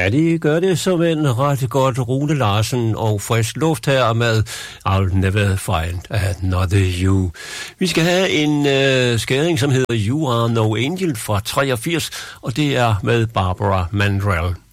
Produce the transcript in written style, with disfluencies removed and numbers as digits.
Ja, de gør det som en ret godt. Rune Larsen og Frisk Luft her med I'll Never Find Another You. Vi skal have en skæring, som hedder You Are No Angel fra 83, og det er med Barbara Mandrell.